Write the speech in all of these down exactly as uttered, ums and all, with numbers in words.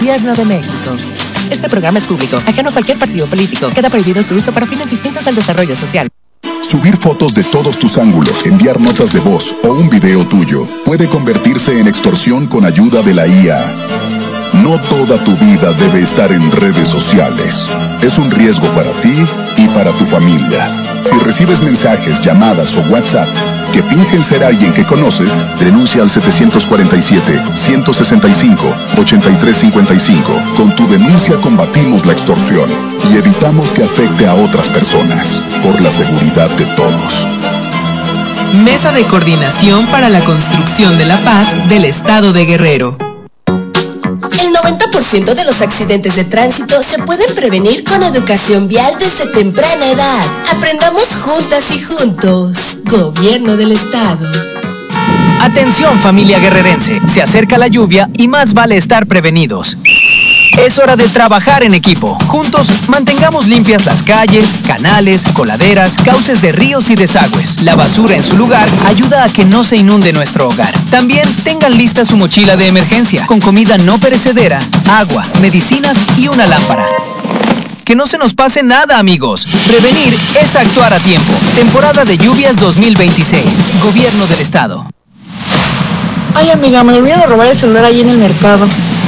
Gobierno de México. Este programa es público, ajeno a cualquier partido político. Queda prohibido su uso para fines distintos al desarrollo social. Subir fotos de todos tus ángulos, enviar notas de voz o un video tuyo puede convertirse en extorsión con ayuda de la I A. No toda tu vida debe estar en redes sociales. Es un riesgo para ti y para tu familia. Si recibes mensajes, llamadas o WhatsApp que fingen ser alguien que conoces, denuncia al siete cuatro siete, uno seis cinco, ocho tres cinco cinco. Con tu denuncia combatimos la extorsión y evitamos que afecte a otras personas, por la seguridad de todos. Mesa de Coordinación para la Construcción de la Paz del Estado de Guerrero. El noventa por ciento de los accidentes de tránsito se pueden prevenir con educación vial desde temprana edad. Aprendamos juntas y juntos. Gobierno del Estado. Atención, familia guerrerense, se acerca la lluvia y más vale estar prevenidos. Es hora de trabajar en equipo. Juntos, mantengamos limpias las calles, canales, coladeras, cauces de ríos y desagües. La basura en su lugar ayuda a que no se inunde nuestro hogar. También tengan lista su mochila de emergencia, con comida no perecedera, agua, medicinas y una lámpara. Que no se nos pase nada, amigos. Prevenir es actuar a tiempo. Temporada de lluvias dos mil veintiséis. Gobierno del Estado. Ay, amiga, me olvidé de robar el celular ahí en el mercado.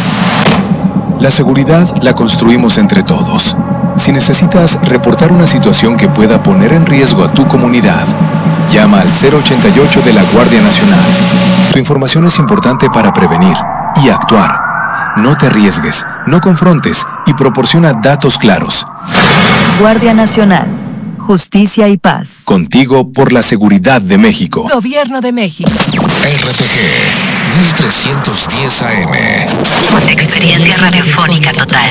La seguridad la construimos entre todos. Si necesitas reportar una situación que pueda poner en riesgo a tu comunidad, llama al cero ochenta y ocho de la Guardia Nacional. Tu información es importante para prevenir y actuar. No te arriesgues, no confrontes y proporciona datos claros. Guardia Nacional. Justicia y paz. Contigo por la seguridad de México. Gobierno de México. R T G mil trescientos diez A M. Experiencia radiofónica total.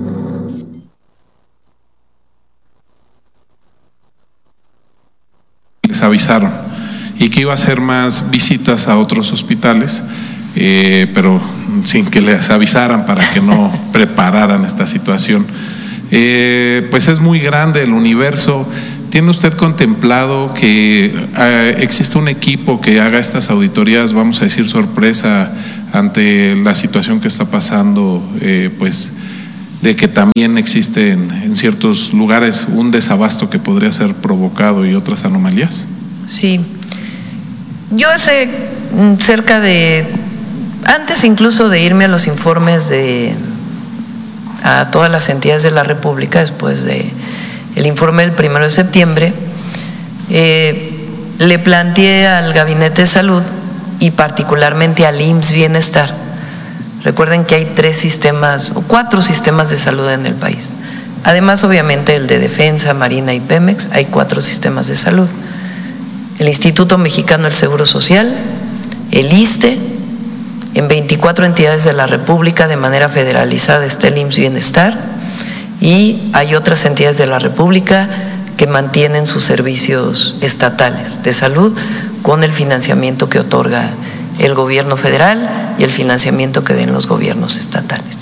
Les avisaron y que iba a hacer más visitas a otros hospitales, eh, pero sin que les avisaran para que no prepararan esta situación. Eh, pues es muy grande el universo. ¿Tiene usted contemplado que eh, existe un equipo que haga estas auditorías, vamos a decir, sorpresa ante la situación que está pasando, eh, pues de que también existe en, en ciertos lugares un desabasto que podría ser provocado y otras anomalías? Sí, yo hace cerca de, antes incluso de irme a los informes de a todas las entidades de la República, después de el informe del primero de septiembre, eh, le planteé al Gabinete de Salud y particularmente al I M S S Bienestar. Recuerden que hay tres sistemas o cuatro sistemas de salud en el país. Además, obviamente, el de Defensa, Marina y Pemex, hay cuatro sistemas de salud. El Instituto Mexicano del Seguro Social, el I S S S T E, en veinticuatro entidades de la República de manera federalizada está el I M S S Bienestar y hay otras entidades de la República que mantienen sus servicios estatales de salud con el financiamiento que otorga el gobierno federal y el financiamiento que den los gobiernos estatales.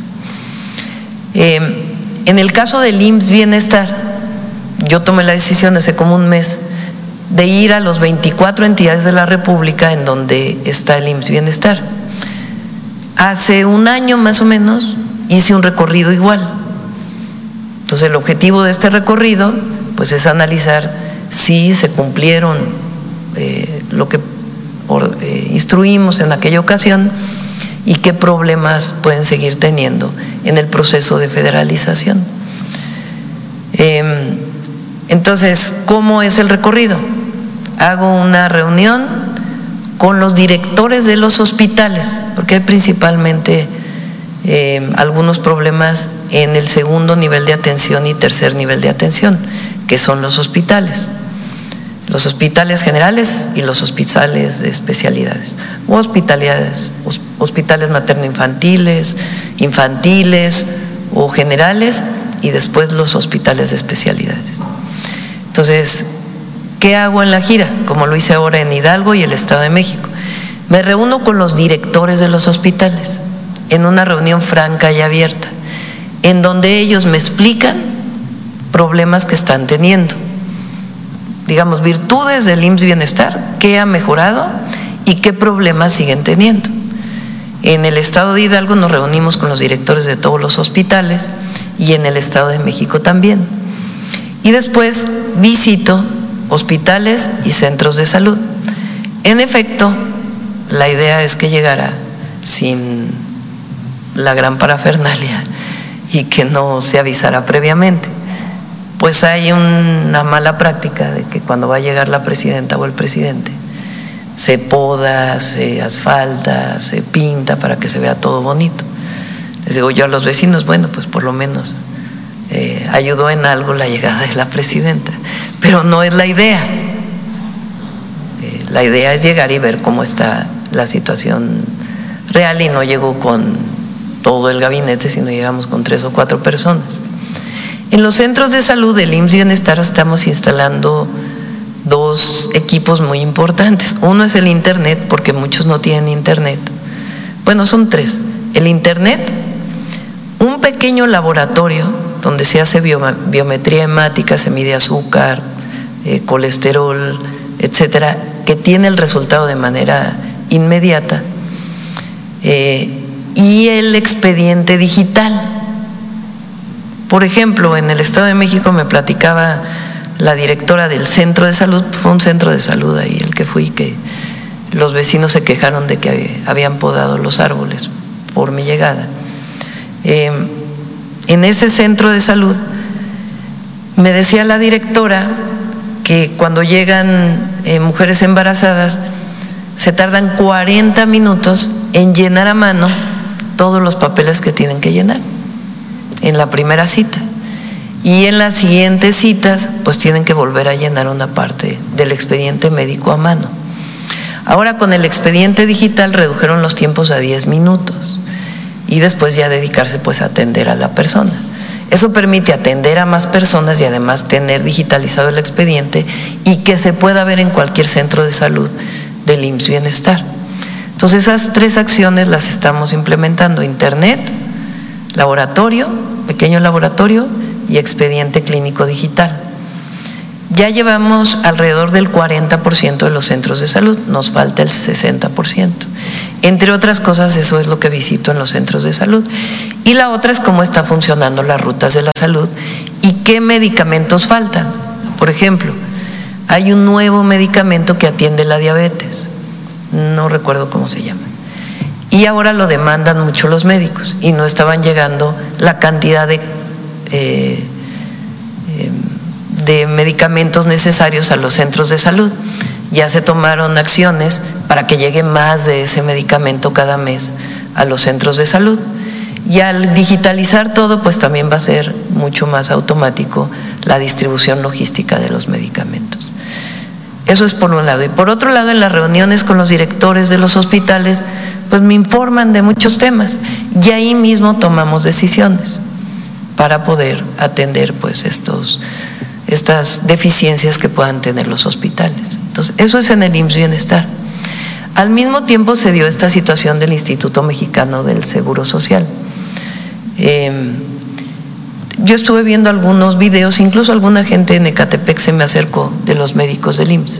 Eh, en el caso del I M S S Bienestar, yo tomé la decisión hace como un mes de ir a los veinticuatro entidades de la República en donde está el I M S S Bienestar. Hace un año más o menos hice un recorrido igual. Entonces el objetivo de este recorrido pues es analizar si se cumplieron eh, lo que or, eh, instruimos en aquella ocasión y qué problemas pueden seguir teniendo en el proceso de federalización. Eh, entonces, ¿cómo es el recorrido? Hago una reunión con los directores de los hospitales, porque hay principalmente eh, algunos problemas en el segundo nivel de atención y tercer nivel de atención, que son los hospitales, los hospitales generales y los hospitales de especialidades, o hospitales, hospitales materno-infantiles, infantiles o generales, y después los hospitales de especialidades. Entonces, ¿qué hago en la gira? Como lo hice ahora en Hidalgo y el Estado de México. Me reúno con los directores de los hospitales en una reunión franca y abierta, en donde ellos me explican problemas que están teniendo, digamos, virtudes del I M S S Bienestar, qué ha mejorado y qué problemas siguen teniendo. En el estado de Hidalgo nos reunimos con los directores de todos los hospitales y en el estado de México también. Y después visito hospitales y centros de salud. En efecto, la idea es que llegara sin la gran parafernalia y que no se avisara previamente. Pues hay una mala práctica de que cuando va a llegar la presidenta o el presidente, se poda, se asfalta, se pinta para que se vea todo bonito. Les digo yo a los vecinos, bueno, pues por lo menos eh, ayudó en algo la llegada de la presidenta, pero no es la idea. Eh, la idea es llegar y ver cómo está la situación real, y no llegó con todo el gabinete, sino llegamos con tres o cuatro personas. En los centros de salud del I M S S Bienestar estamos instalando dos equipos muy importantes. Uno es el internet, porque muchos no tienen internet. Bueno, son tres. El internet, un pequeño laboratorio donde se hace biometría hemática, se mide azúcar, eh, colesterol, etcétera, que tiene el resultado de manera inmediata, eh, y el expediente digital. Por ejemplo, en el Estado de México me platicaba la directora del centro de salud, fue un centro de salud ahí el que fui, que los vecinos se quejaron de que habían podado los árboles por mi llegada. Eh, en ese centro de salud me decía la directora que cuando llegan eh, mujeres embarazadas se tardan cuarenta minutos en llenar a mano todos los papeles que tienen que llenar en la primera cita, y en las siguientes citas pues tienen que volver a llenar una parte del expediente médico a mano. Ahora con el expediente digital redujeron los tiempos a diez minutos y después ya dedicarse pues a atender a la persona. Eso permite atender a más personas y además tener digitalizado el expediente y que se pueda ver en cualquier centro de salud del I M S S Bienestar. Entonces esas tres acciones las estamos implementando: internet, laboratorio, pequeño laboratorio y expediente clínico digital. Ya llevamos alrededor del cuarenta por ciento de los centros de salud, nos falta el sesenta por ciento. Entre otras cosas, eso es lo que visito en los centros de salud. Y la otra es cómo están funcionando las rutas de la salud y qué medicamentos faltan. Por ejemplo, hay un nuevo medicamento que atiende la diabetes, no recuerdo cómo se llama, y ahora lo demandan mucho los médicos y no estaban llegando la cantidad de, eh, de medicamentos necesarios a los centros de salud. Ya se tomaron acciones para que llegue más de ese medicamento cada mes a los centros de salud, y al digitalizar todo pues también va a ser mucho más automático la distribución logística de los medicamentos. Eso es por un lado. Y por otro lado, en las reuniones con los directores de los hospitales pues me informan de muchos temas y ahí mismo tomamos decisiones para poder atender pues estos, estas deficiencias que puedan tener los hospitales. Entonces, eso es en el I M S S Bienestar. Al mismo tiempo se dio esta situación del Instituto Mexicano del Seguro Social. Eh, yo estuve viendo algunos videos, incluso alguna gente en Ecatepec se me acercó de los médicos del I M S S,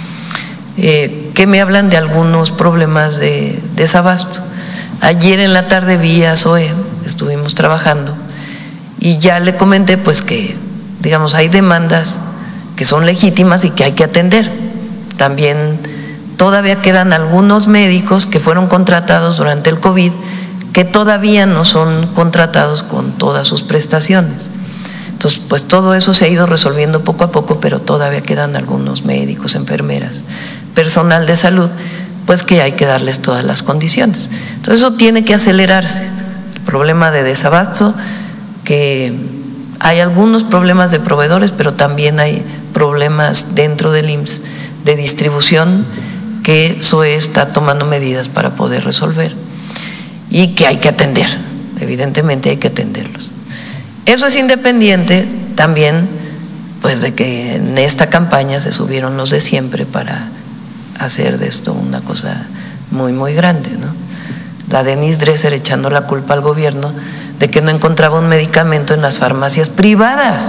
eh, que me hablan de algunos problemas de desabasto. Ayer en la tarde vi a Zoe, estuvimos trabajando y ya le comenté pues que, digamos, hay demandas que son legítimas y que hay que atender. También todavía quedan algunos médicos que fueron contratados durante el COVID que todavía no son contratados con todas sus prestaciones. Entonces, pues todo eso se ha ido resolviendo poco a poco, pero todavía quedan algunos médicos, enfermeras, personal de salud, pues que hay que darles todas las condiciones. Entonces eso tiene que acelerarse. El problema de desabasto, que hay algunos problemas de proveedores, pero también hay problemas dentro del I M S S de distribución que S O E está tomando medidas para poder resolver y que hay que atender, evidentemente hay que atenderlos. Eso es independiente también pues de que en esta campaña se subieron los de siempre para hacer de esto una cosa muy muy grande, ¿no? La Denise Dresser echando la culpa al gobierno de que no encontraba un medicamento en las farmacias privadas.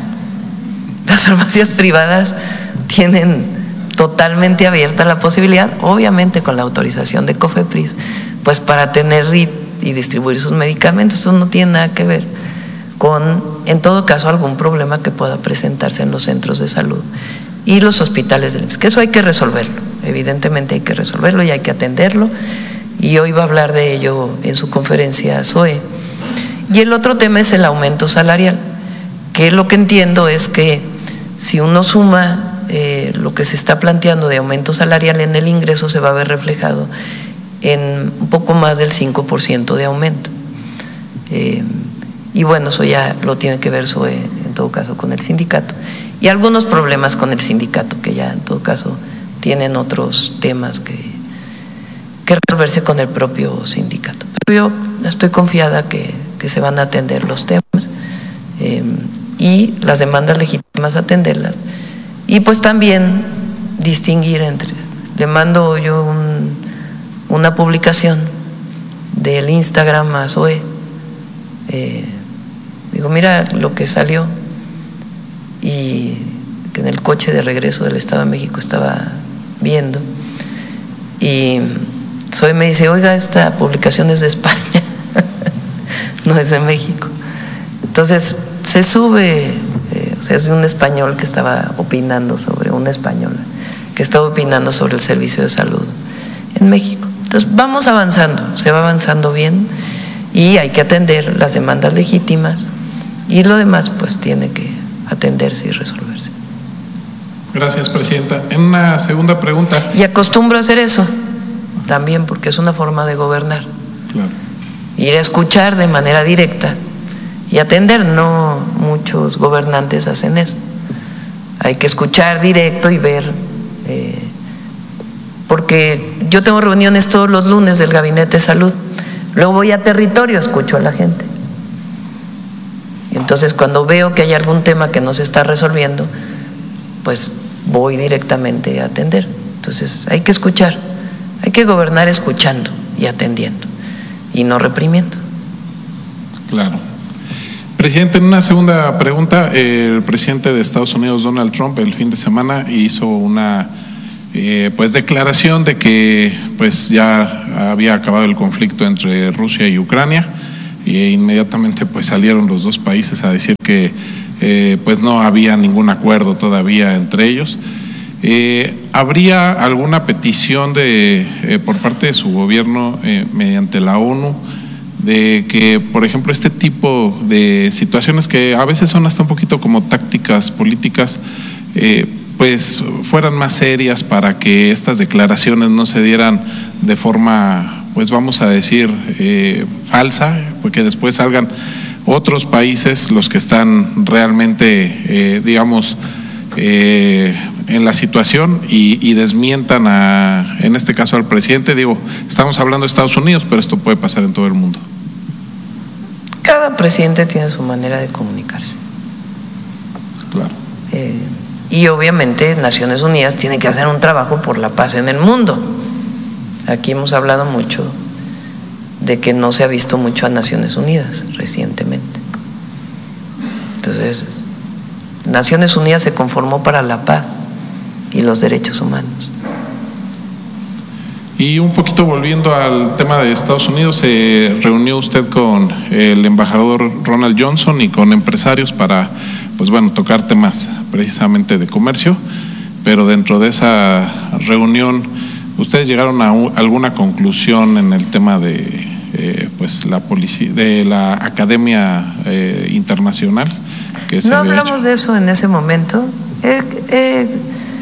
Las farmacias privadas tienen totalmente abierta la posibilidad, obviamente con la autorización de COFEPRIS, pues para tener y, y distribuir sus medicamentos. Eso no tiene nada que ver con, en todo caso, algún problema que pueda presentarse en los centros de salud y los hospitales del I M S S, que eso hay que resolverlo, evidentemente hay que resolverlo y hay que atenderlo, y hoy va a hablar de ello en su conferencia Zoe. Y el otro tema es el aumento salarial, que lo que entiendo es que si uno suma eh, lo que se está planteando de aumento salarial en el ingreso, se va a ver reflejado en un poco más del cinco por ciento de aumento. Eh, y bueno, eso ya lo tiene que ver Zoe, en todo caso, con el sindicato. Y algunos problemas con el sindicato, que ya en todo caso tienen otros temas que, que resolverse con el propio sindicato. Pero yo estoy confiada que, que se van a atender los temas eh, y las demandas legítimas atenderlas. Y pues también distinguir entre, le mando yo un, una publicación del Instagram a Zoe, eh, digo, mira lo que salió, y que en el coche de regreso del Estado de México estaba viendo, y Zoe me dice, oiga, esta publicación es de España, no es de México. Entonces se sube, eh, o sea, es de un español que estaba opinando sobre, una española que estaba opinando sobre el servicio de salud en México. Entonces vamos avanzando, se va avanzando bien, y hay que atender las demandas legítimas, y lo demás pues tiene que atenderse y resolverse. Gracias, Presidenta. En una segunda pregunta. Y acostumbro a hacer eso también, porque es una forma de gobernar. Claro. Ir a escuchar de manera directa y atender. No muchos gobernantes hacen eso. Hay que escuchar directo y ver, eh, porque yo tengo reuniones todos los lunes del Gabinete de Salud, luego voy a territorio, escucho a la gente. Entonces, cuando veo que hay algún tema que no se está resolviendo, pues voy directamente a atender. Entonces, hay que escuchar, hay que gobernar escuchando y atendiendo, y no reprimiendo. Claro. Presidente, en una segunda pregunta, el presidente de Estados Unidos, Donald Trump, el fin de semana hizo una eh, pues declaración de que pues ya había acabado el conflicto entre Rusia y Ucrania, e inmediatamente pues salieron los dos países a decir que eh, pues no había ningún acuerdo todavía entre ellos. Eh, ¿Habría alguna petición de eh, por parte de su gobierno eh, mediante la ONU de que, por ejemplo, este tipo de situaciones que a veces son hasta un poquito como tácticas políticas, eh, pues fueran más serias, para que estas declaraciones no se dieran de forma, pues vamos a decir, eh, falsa, porque después salgan otros países los que están realmente, eh, digamos, eh, en la situación y, y desmientan a, en este caso al presidente? Digo, estamos hablando de Estados Unidos, pero esto puede pasar en todo el mundo. Cada presidente tiene su manera de comunicarse. Claro. Eh, y obviamente Naciones Unidas tiene que hacer un trabajo por la paz en el mundo. Aquí hemos hablado mucho de que no se ha visto mucho a Naciones Unidas recientemente. Entonces, Naciones Unidas se conformó para la paz y los derechos humanos. Y un poquito volviendo al tema de Estados Unidos, se reunió usted con el embajador Ronald Johnson y con empresarios para, pues bueno, tocar temas precisamente de comercio, pero dentro de esa reunión, ¿ustedes llegaron a un, alguna conclusión en el tema de eh, pues la policía, de la Academia eh, Internacional? Que se no había hablamos hecho? de eso en ese momento. Eh, eh,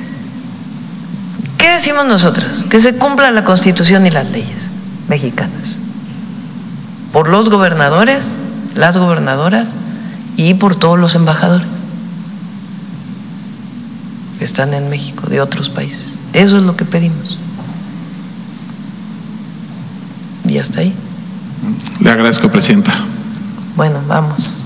¿Qué decimos nosotros? Que se cumpla la Constitución y las leyes mexicanas, por los gobernadores, las gobernadoras y por todos los embajadores que están en México de otros países. Eso es lo que pedimos. Y hasta ahí. Le agradezco, Presidenta. Bueno, vamos.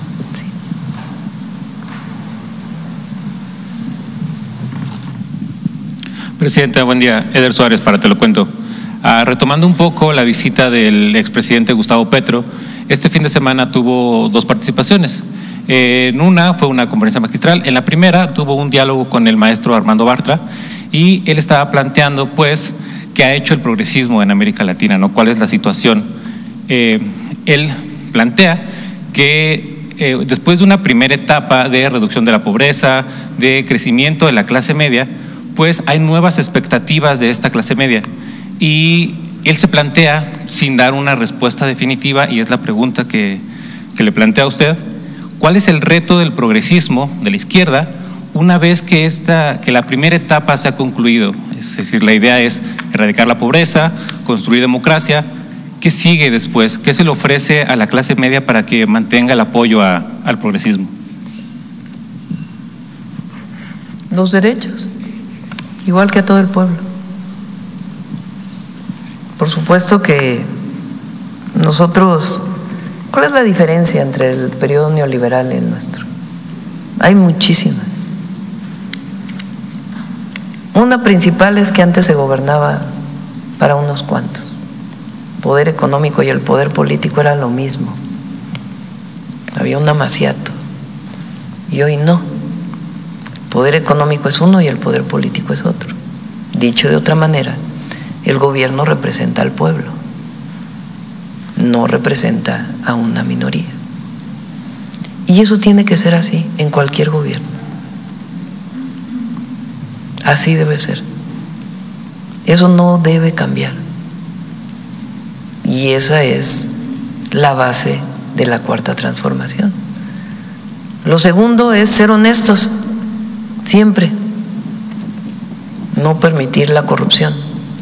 Presidente, buen día. Eder Suárez, para Te lo cuento. Ah, retomando un poco la visita del expresidente Gustavo Petro, este fin de semana tuvo dos participaciones. Eh, en una fue una conferencia magistral, en la primera tuvo un diálogo con el maestro Armando Bartra, y él estaba planteando pues ¿qué ha hecho el progresismo en América Latina, ¿no? ¿Cuál es la situación? Eh, él plantea que eh, después de una primera etapa de reducción de la pobreza, de crecimiento de la clase media, pues hay nuevas expectativas de esta clase media. Y él se plantea, sin dar una respuesta definitiva, y es la pregunta que, que le plantea a usted, ¿cuál es el reto del progresismo, de la izquierda, una vez que, esta, que la primera etapa se ha concluido? Es decir, la idea es erradicar la pobreza, construir democracia. ¿Qué sigue después? ¿Qué se le ofrece a la clase media para que mantenga el apoyo a, al progresismo? Los derechos, igual que a todo el pueblo. Por supuesto que nosotros, ¿cuál es la diferencia entre el periodo neoliberal y el nuestro? Hay muchísimas. Una principal es que antes se gobernaba para unos cuantos. El poder económico y el poder político era lo mismo. Había un amaciato. Y hoy no. El poder económico es uno y el poder político es otro. Dicho de otra manera, el gobierno representa al pueblo, no representa a una minoría. Y eso tiene que ser así en cualquier gobierno. Así debe ser. Eso no debe cambiar. Y esa es la base de la cuarta transformación. Lo segundo es ser honestos, siempre. No permitir la corrupción.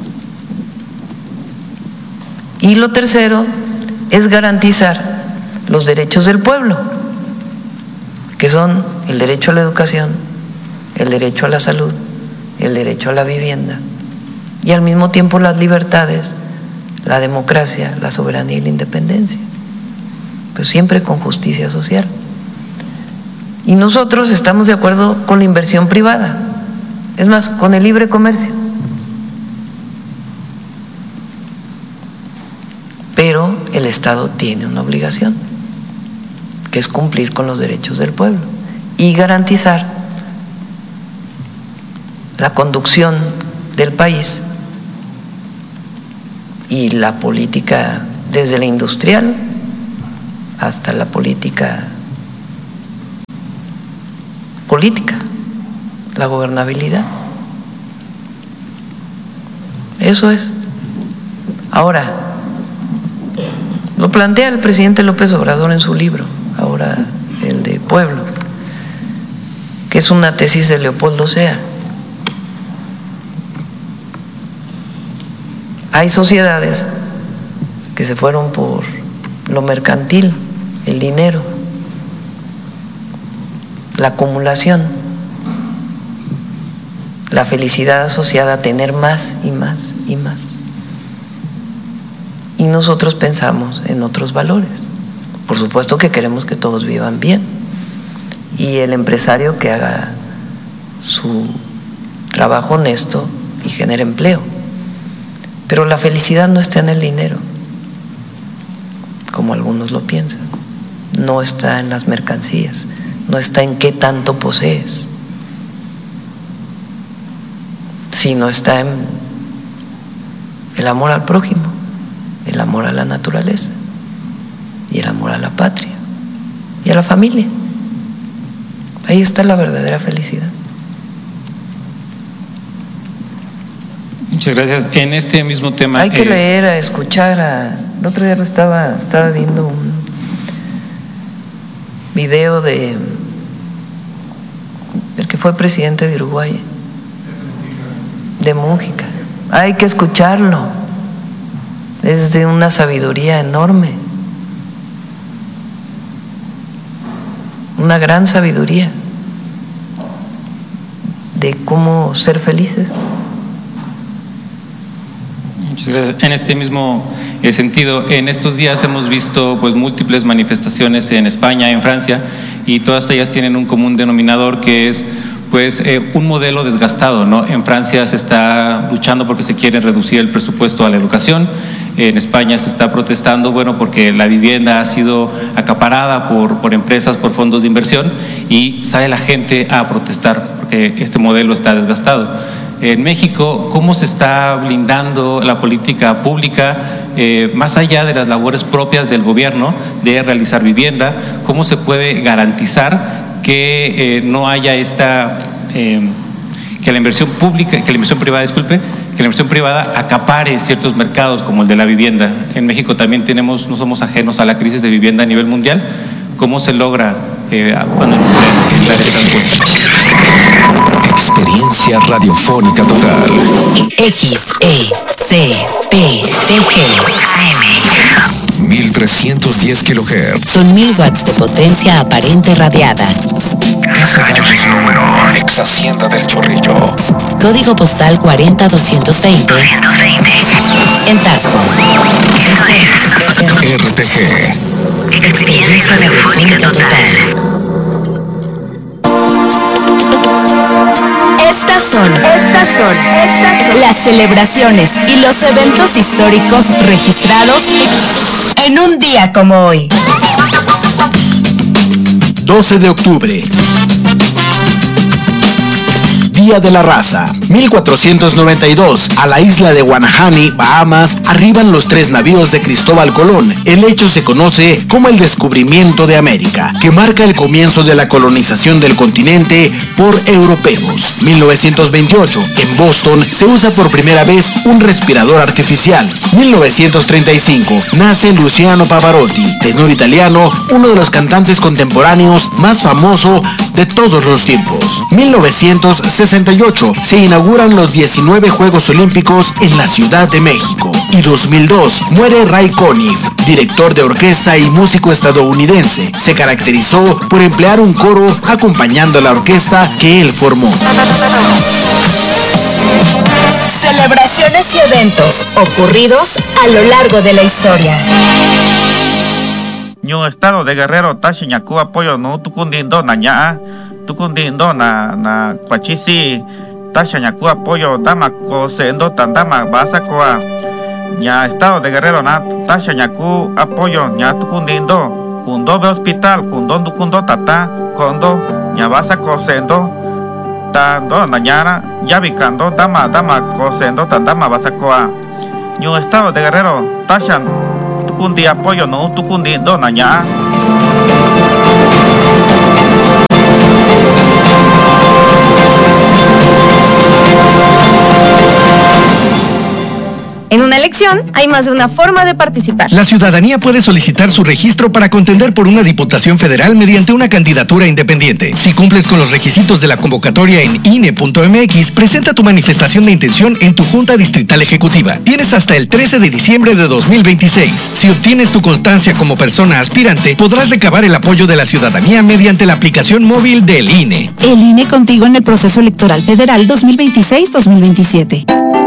Y lo tercero es garantizar los derechos del pueblo, que son el derecho a la educación, el derecho a la salud, el derecho a la vivienda, y al mismo tiempo las libertades, la democracia, la soberanía y la independencia, pues siempre con justicia social. Y nosotros estamos de acuerdo con la inversión privada, es más, con el libre comercio. Pero el Estado tiene una obligación, que es cumplir con los derechos del pueblo y garantizar la conducción del país y la política, desde la industrial hasta la política política, la gobernabilidad. Eso es. Ahora, lo plantea el presidente López Obrador en su libro, ahora el de Pueblo, que es una tesis de Leopoldo Sea. Hay sociedades que se fueron por lo mercantil, el dinero, la acumulación, la felicidad asociada a tener más y más y más. Y nosotros pensamos en otros valores. Por supuesto que queremos que todos vivan bien, y el empresario que haga su trabajo honesto y genere empleo. Pero la felicidad no está en el dinero, como algunos lo piensan. No está en las mercancías, no está en qué tanto posees, sino está en el amor al prójimo, el amor a la naturaleza y el amor a la patria y a la familia. Ahí está la verdadera felicidad. Muchas gracias. En este mismo tema… Hay que eh, leer, a escuchar. A, el otro día estaba, estaba viendo un video de el que fue presidente de Uruguay, de Mújica. Hay que escucharlo. Es de una sabiduría enorme, una gran sabiduría de cómo ser felices. Muchas gracias. En este mismo eh, sentido, en estos días hemos visto pues múltiples manifestaciones en España, en Francia, y todas ellas tienen un común denominador, que es pues eh, un modelo desgastado, ¿no? En Francia se está luchando porque se quiere reducir el presupuesto a la educación. En España se está protestando, bueno, porque la vivienda ha sido acaparada por, por empresas, por fondos de inversión, y sale la gente a protestar porque este modelo está desgastado. en México, cómo se está blindando la política pública, eh, más allá de las labores propias del gobierno de realizar vivienda, cómo se puede garantizar que eh, no haya esta, eh, que la inversión pública, que la inversión privada, disculpe, que la inversión privada acapare ciertos mercados como el de la vivienda. En México también tenemos, no somos ajenos a la crisis de vivienda a nivel mundial. ¿Cómo se logra eh, cuando dar estas cosas? Experiencia radiofónica total. X E C P T G mil trescientos diez kilohertz. Son mil watts de potencia aparente radiada. Casa Gallos número, ex Hacienda del Chorrillo. Código postal cuarenta doscientos veinte. En Tasco. R T G. Experiencia radiofónica total. Estas son, estas son, estas son las celebraciones y los eventos históricos registrados en un día como hoy. doce de octubre. Día de la Raza. mil cuatrocientos noventa y dos, a la isla de Guanahani, Bahamas, arriban los tres navíos de Cristóbal Colón. El hecho se conoce como el descubrimiento de América, que marca el comienzo de la colonización del continente por europeos. mil novecientos veintiocho, en Boston, se usa por primera vez un respirador artificial. mil novecientos treinta y cinco, nace Luciano Pavarotti, tenor italiano, uno de los cantantes contemporáneos más famoso de todos los tiempos. mil novecientos sesenta y ocho, se inauguran los diecinueve Juegos Olímpicos en la Ciudad de México. Y dos mil dos, muere Ray Conniff, director de orquesta y músico estadounidense. Se caracterizó por emplear un coro acompañando a la orquesta que él formó. Celebraciones y eventos ocurridos a lo largo de la historia. Ñu estado de Guerrero tashi ñaku apoyo no tukundindo naña tukundindo na na cuachisi tashi ñaku apoyo dama ko sendo tandama basa koa ña estado de Guerrero na tashi ñaku apoyo ña tukundindo kundo be hospital kundo kundo tata kondo ña basa ko sendo tando nañara yabikando dama dama ko sendo tandama basa koa Ñu estado de Guerrero tashi tukundi apoyo no tukundi do naña. En una elección hay más de una forma de participar. La ciudadanía puede solicitar su registro para contender por una diputación federal mediante una candidatura independiente. Si cumples con los requisitos de la convocatoria en I N E punto M X, presenta tu manifestación de intención en tu Junta Distrital Ejecutiva. Tienes hasta el trece de diciembre de dos mil veintiséis. Si obtienes tu constancia como persona aspirante, podrás recabar el apoyo de la ciudadanía mediante la aplicación móvil del I N E. El I N E contigo en el proceso electoral federal dos mil veintiséis dos mil veintisiete.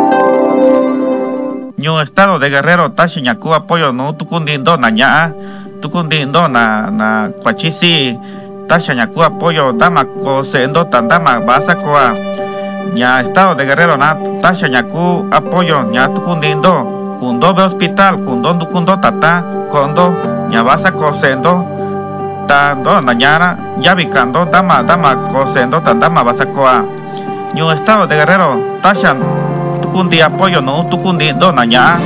Ñu estado de Guerrero tashi ñaku apoyo no tukundindo naña tukundindo na na cuachisi tashi ñaku apoyo dama ko sendo tandama basa koa ña estado de Guerrero na tashi ñaku apoyo ña tukundindo kundo be hospital kundo kundo tata kondo ña basa ko sendo tando nañara yabikando dama dama ko sendo tandama basa koa Ñu estado de Guerrero tashi tukundi apoyo no tukundi do naña.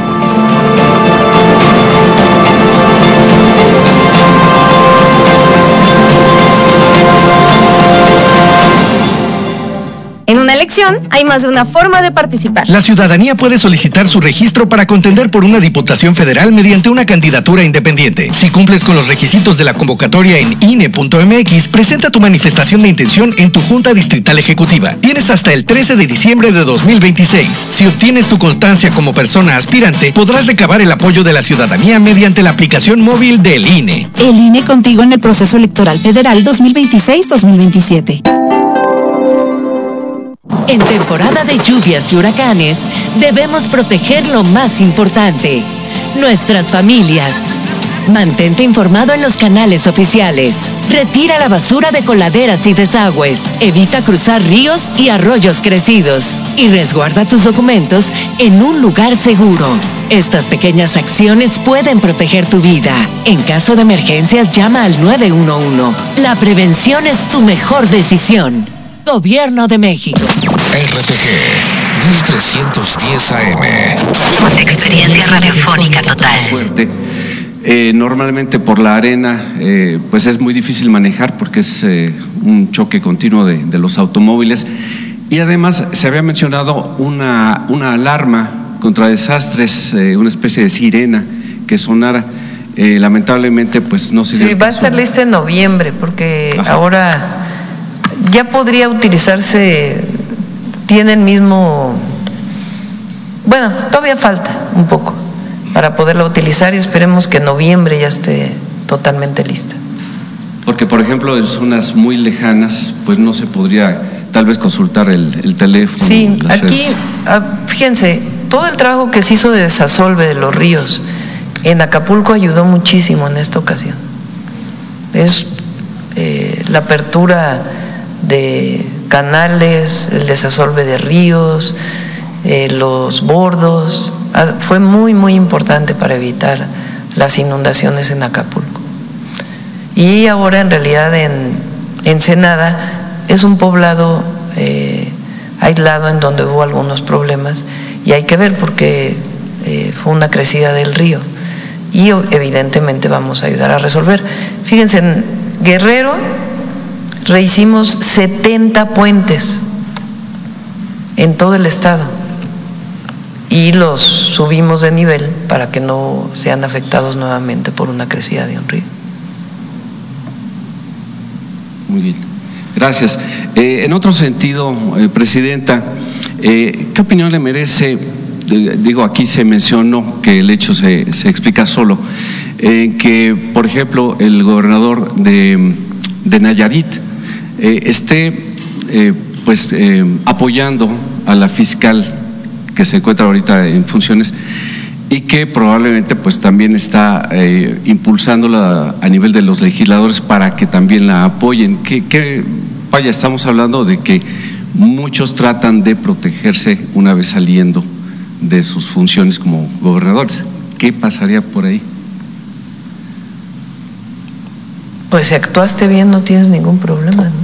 En una elección hay más de una forma de participar. La ciudadanía puede solicitar su registro para contender por una diputación federal mediante una candidatura independiente. Si cumples con los requisitos de la convocatoria en I N E punto M X, presenta tu manifestación de intención en tu Junta Distrital Ejecutiva. Tienes hasta el trece de diciembre de dos mil veintiséis. Si obtienes tu constancia como persona aspirante, podrás recabar el apoyo de la ciudadanía mediante la aplicación móvil del I N E. El I N E contigo en el proceso electoral federal dos mil veintiséis dos mil veintisiete. En temporada de lluvias y huracanes, debemos proteger lo más importante, nuestras familias. Mantente informado en los canales oficiales. Retira la basura de coladeras y desagües. Evita cruzar ríos y arroyos crecidos. Y resguarda tus documentos en un lugar seguro. Estas pequeñas acciones pueden proteger tu vida. En caso de emergencias, llama al nueve uno uno. La prevención es tu mejor decisión. Gobierno de México. R T G. mil trescientos diez A M. Experiencia radiofónica total. Fuerte. Eh, normalmente por la arena eh, pues es muy difícil manejar porque es eh, un choque continuo de, de los automóviles, y además se había mencionado una, una alarma contra desastres, eh, una especie de sirena que sonara. Eh, lamentablemente pues no se dio. Sí, va a estar lista en noviembre porque Ajá. ahora ya podría utilizarse, tiene el mismo, bueno, todavía falta un poco para poderla utilizar y esperemos que en noviembre ya esté totalmente lista. Porque, por ejemplo, en zonas muy lejanas, pues no se podría tal vez consultar el, el teléfono. Sí, aquí, fíjense, todo el trabajo que se hizo de desasolve de los ríos en Acapulco ayudó muchísimo en esta ocasión. Es eh, la apertura de canales, el desasolve de ríos, eh, los bordos. Fue muy, muy importante para evitar las inundaciones en Acapulco. Y ahora en realidad en Ensenada es un poblado eh, aislado en donde hubo algunos problemas y hay que ver porque eh, fue una crecida del río y evidentemente vamos a ayudar a resolver. Fíjense, en Guerrero rehicimos setenta puentes en todo el estado y los subimos de nivel para que no sean afectados nuevamente por una crecida de un río. Muy bien, gracias. Eh, en otro sentido, eh, Presidenta, eh, ¿qué opinión le merece? Eh, digo, aquí se mencionó que el hecho se, se explica solo, en eh, que, por ejemplo, el gobernador de, de Nayarit eh, esté eh, pues eh, apoyando a la fiscal que se encuentra ahorita en funciones y que probablemente pues también está eh, impulsándola a nivel de los legisladores para que también la apoyen. Que, que vaya, estamos hablando de que muchos tratan de protegerse una vez saliendo de sus funciones como gobernadores. ¿Qué pasaría por ahí? Pues si actuaste bien no tienes ningún problema, ¿no?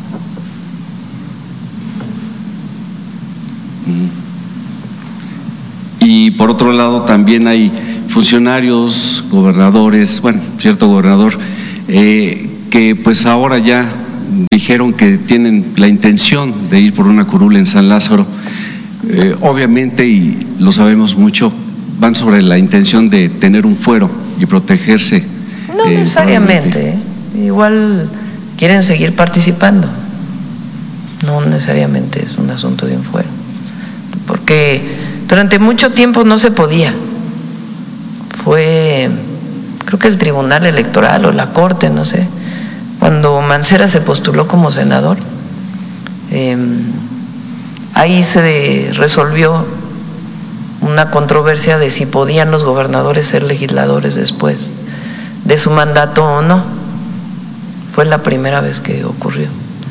Y por otro lado también hay funcionarios, gobernadores, bueno, cierto gobernador, eh, que pues ahora ya dijeron que tienen la intención de ir por una curul en San Lázaro. Eh, obviamente, y lo sabemos mucho, van sobre la intención de tener un fuero y protegerse. No eh, necesariamente, ¿eh? Igual quieren seguir participando, no necesariamente es un asunto de un fuero, porque durante mucho tiempo no se podía. Fue, creo que el Tribunal Electoral o la Corte, no sé, cuando Mancera se postuló como senador, eh, ahí se resolvió una controversia de si podían los gobernadores ser legisladores después de su mandato o no. Fue la primera vez que ocurrió.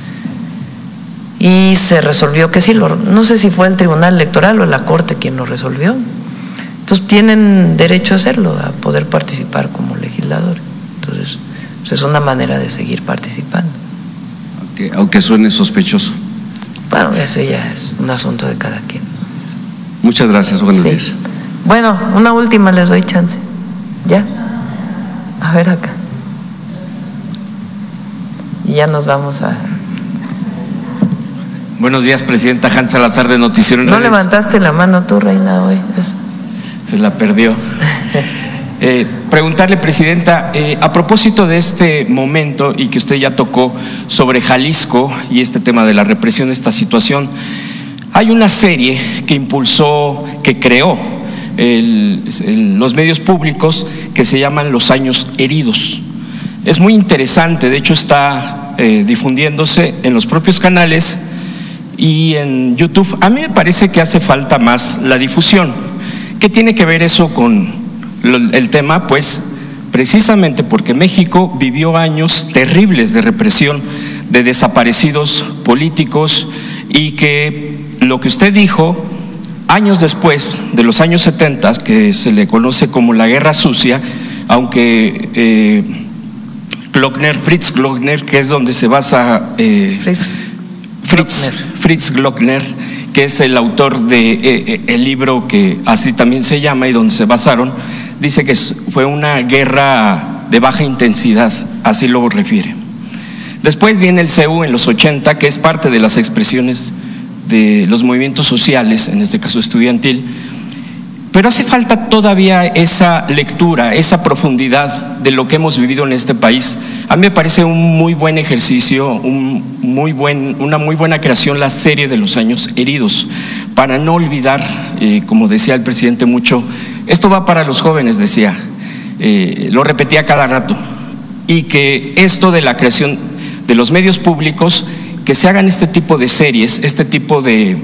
Y se resolvió que sí, lo, no sé si fue el Tribunal Electoral o la Corte quien lo resolvió. Entonces tienen derecho a hacerlo, a poder participar como legisladores. Entonces, pues es una manera de seguir participando. Aunque, aunque suene sospechoso. Bueno, ese ya es un asunto de cada quien. Muchas gracias, buenos sí. días. Bueno, una última les doy chance. ¿Ya? A ver acá. Y ya nos vamos a... Buenos días, Presidenta. Hans Salazar de Noticiero en No Redes. levantaste la mano tú, Reina, hoy. Eso. Se la perdió. eh, preguntarle, Presidenta, eh, a propósito de este momento y que usted ya tocó sobre Jalisco y este tema de la represión, esta situación, hay una serie que impulsó, que creó el, el, los medios públicos que se llaman Los Años Heridos. Es muy interesante, de hecho está eh, difundiéndose en los propios canales y en YouTube. A mí me parece que hace falta más la difusión. ¿Qué tiene que ver eso con el tema? Pues precisamente porque México vivió años terribles de represión, de desaparecidos políticos, y que lo que usted dijo años después de los años setenta, que se le conoce como la Guerra Sucia, aunque eh, Glockner, Fritz Glockner, que es donde se basa eh, Fritz Fritz, Fritz Glockner, que es el autor de eh, el libro que así también se llama y donde se basaron, dice que fue una guerra de baja intensidad, así lo refiere. Después viene el C E U en los ochenta, que es parte de las expresiones de los movimientos sociales, en este caso estudiantil, pero hace falta todavía esa lectura, esa profundidad de lo que hemos vivido en este país. A mí me parece un muy buen ejercicio, un muy buen, una muy buena creación la serie de los años heridos, para no olvidar, eh, como decía el presidente mucho, esto va para los jóvenes, decía, eh, lo repetía cada rato, y que esto de la creación de los medios públicos, que se hagan este tipo de series, este tipo de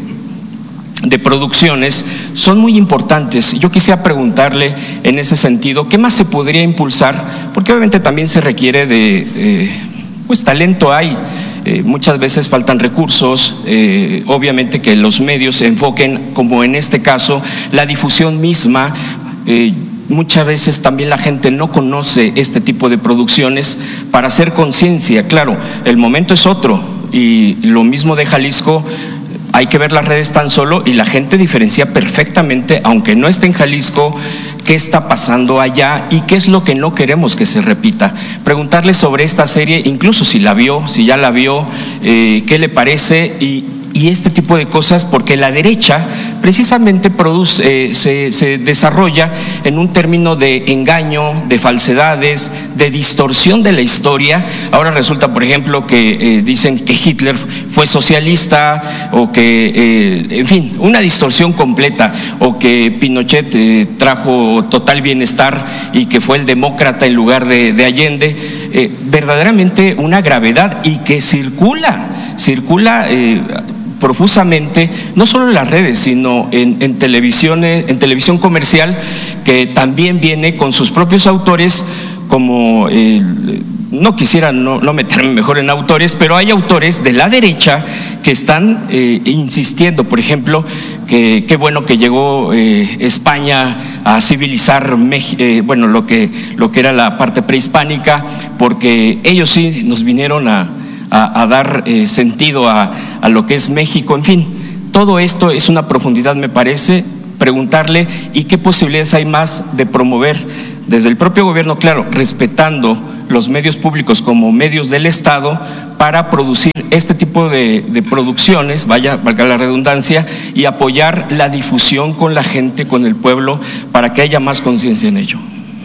de producciones, son muy importantes. Yo quisiera preguntarle en ese sentido, ¿qué más se podría impulsar? Porque obviamente también se requiere de, eh, pues talento hay, eh, muchas veces faltan recursos, eh, obviamente que los medios se enfoquen, como en este caso, la difusión misma. eh, Muchas veces también la gente no conoce este tipo de producciones para hacer conciencia. Claro, el momento es otro, y lo mismo de Jalisco. Hay que ver las redes tan solo y la gente diferencia perfectamente, aunque no esté en Jalisco, qué está pasando allá y qué es lo que no queremos que se repita. Preguntarle sobre esta serie, incluso si la vio, si ya la vio, eh, qué le parece y, y este tipo de cosas, porque la derecha precisamente produce, eh, se, se desarrolla en un término de engaño, de falsedades, de distorsión de la historia. Ahora resulta, por ejemplo, que eh, dicen que Hitler fue socialista, o que, eh, en fin, una distorsión completa, o que Pinochet eh, trajo total bienestar y que fue el demócrata en lugar de, de Allende. Eh, verdaderamente una gravedad, y que circula, circula eh, profusamente, no solo en las redes, sino en, en, televisión, en televisión comercial, que también viene con sus propios autores, como eh, no quisiera no, no meterme mejor en autores, pero hay autores de la derecha que están eh, insistiendo, por ejemplo, que qué bueno que llegó eh, España a civilizar eh, bueno, lo que, lo que era la parte prehispánica, porque ellos sí nos vinieron a A, a dar eh, sentido a, a lo que es México. En fin, todo esto es una profundidad, me parece, preguntarle y qué posibilidades hay más de promover desde el propio gobierno, claro, respetando los medios públicos como medios del Estado, para producir este tipo de, de producciones, vaya, valga la redundancia, y apoyar la difusión con la gente, con el pueblo, para que haya más conciencia en ello.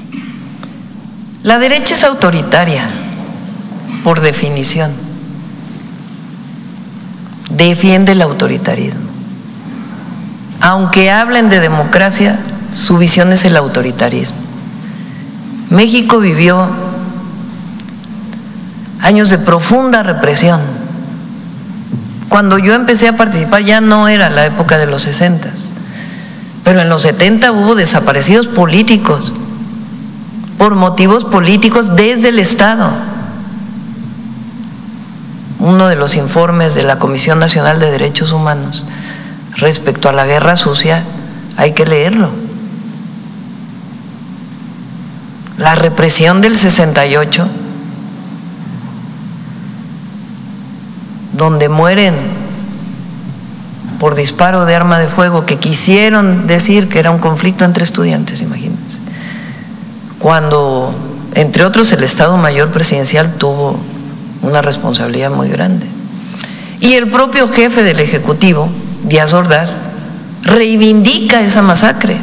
La derecha es autoritaria, por definición. Defiende el autoritarismo. Aunque hablen de democracia, su visión es el autoritarismo. México vivió años de profunda represión. Cuando yo empecé a participar ya no era la época de los sesentas, pero en los setenta hubo desaparecidos políticos por motivos políticos desde el Estado. Uno de los informes de la Comisión Nacional de Derechos Humanos respecto a la guerra sucia, hay que leerlo. La represión del sesenta y ocho, donde mueren por disparo de arma de fuego, que quisieron decir que era un conflicto entre estudiantes, imagínense. Cuando, entre otros, el Estado Mayor Presidencial tuvo una responsabilidad muy grande. Y el propio jefe del Ejecutivo, Díaz Ordaz, reivindica esa masacre.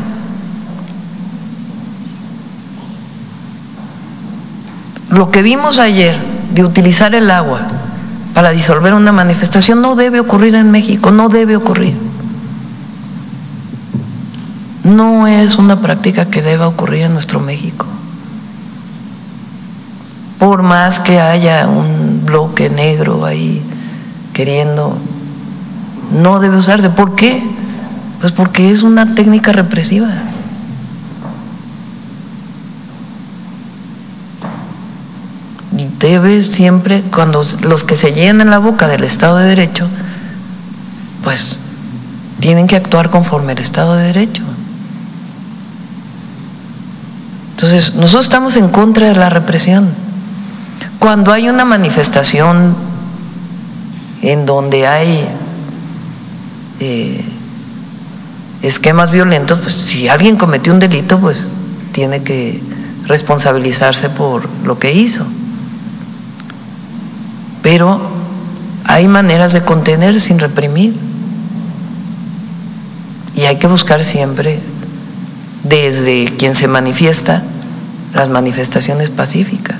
Lo que vimos ayer de utilizar el agua para disolver una manifestación no debe ocurrir en México, no debe ocurrir. No es una práctica que deba ocurrir en nuestro México. Por más que haya un bloque negro ahí queriendo, no debe usarse. ¿Por qué? Pues porque es una técnica represiva. Y debe siempre, cuando los que se llenan la boca del Estado de Derecho, pues tienen que actuar conforme al Estado de Derecho. Entonces, nosotros estamos en contra de la represión. Cuando hay una manifestación en donde hay eh, esquemas violentos, pues si alguien cometió un delito, pues tiene que responsabilizarse por lo que hizo. Pero hay maneras de contener sin reprimir. Y hay que buscar siempre, desde quien se manifiesta, las manifestaciones pacíficas.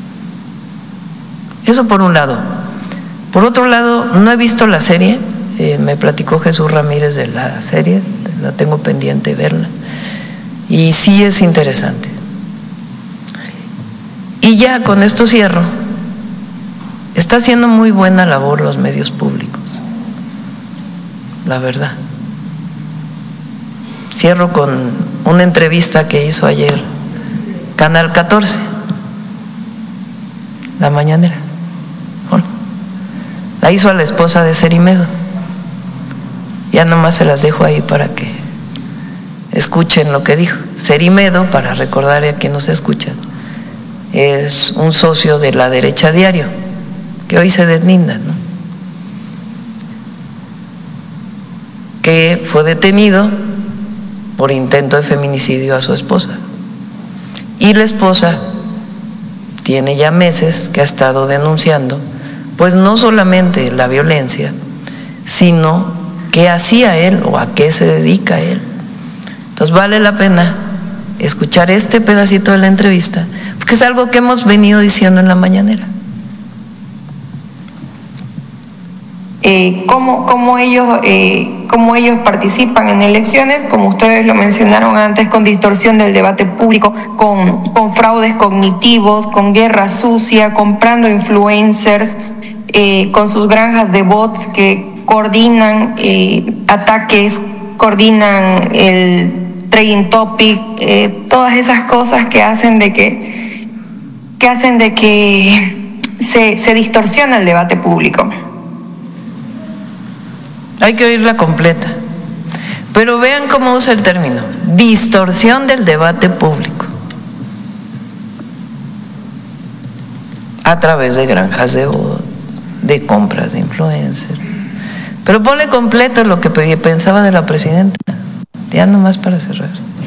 Eso por un lado. Por otro lado, no he visto la serie, eh, me platicó Jesús Ramírez de la serie, la tengo pendiente verla, y sí es interesante. Y ya con esto cierro. Está haciendo muy buena labor los medios públicos, la verdad. Cierro con una entrevista que hizo ayer Canal catorce, la mañanera. Bueno, la hizo a la esposa de Cerimedo. Ya nomás se las dejo ahí para que escuchen lo que dijo. Cerimedo, para recordar a quien nos escucha, es un socio de La Derecha Diario, que hoy se deslinda, ¿no? Que fue detenido por intento de feminicidio a su esposa. Y la esposa tiene ya meses que ha estado denunciando, pues no solamente la violencia, sino qué hacía él o a qué se dedica él. Entonces vale la pena escuchar este pedacito de la entrevista, porque es algo que hemos venido diciendo en la mañanera. Eh, cómo, cómo, ellos, eh, cómo ellos participan en elecciones, como ustedes lo mencionaron antes, con distorsión del debate público, con, con fraudes cognitivos, con guerra sucia, comprando influencers, eh, con sus granjas de bots que coordinan eh, ataques, coordinan el trading topic, eh, todas esas cosas que hacen de que, que, hacen de que se, se distorsiona el debate público. Hay que oírla completa. Pero vean cómo usa el término, distorsión del debate público, a través de granjas de voz, de compras de influencers. Pero ponle completo lo que pensaba de la presidenta, ya nomás para cerrar.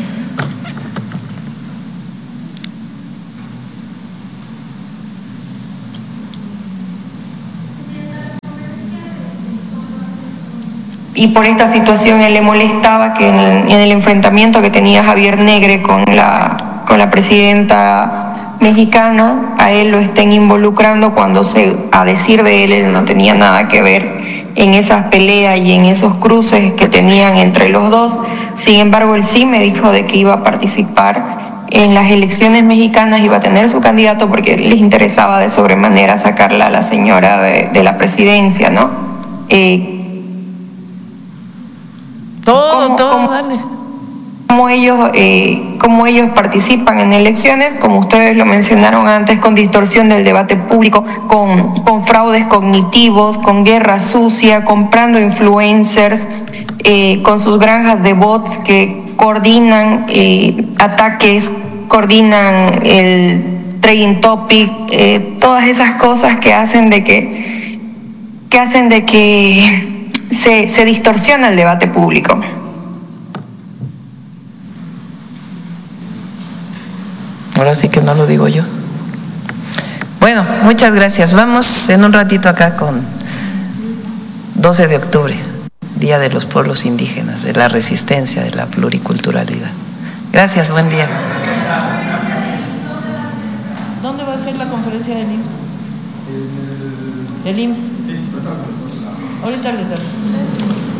Y por esta situación él le molestaba que en el, en el enfrentamiento que tenía Javier Negre con la, con la presidenta mexicana, a él lo estén involucrando cuando, se, a decir de él, él no tenía nada que ver en esas peleas y en esos cruces que tenían entre los dos. Sin embargo, él sí me dijo de que iba a participar en las elecciones mexicanas, iba a tener su candidato porque les interesaba de sobremanera sacarla a la señora de, de la presidencia, ¿no? Eh, Todo, ¿Cómo, todo, cómo, vale. Cómo ellos, eh, cómo ellos participan en elecciones, como ustedes lo mencionaron antes, con distorsión del debate público, con, con fraudes cognitivos, con guerra sucia, comprando influencers, eh, con sus granjas de bots que coordinan eh, ataques, coordinan el trading topic, eh, todas esas cosas que hacen de que, que hacen de que Se, se distorsiona el debate público. Ahora sí que no lo digo yo. Bueno, muchas gracias. Vamos en un ratito acá con doce de octubre, Día de los Pueblos Indígenas, de la resistencia, de la pluriculturalidad. Gracias, buen día. ¿Dónde va a ser la conferencia del I M S S? ¿El I M S S? Sí, ahorita les doy.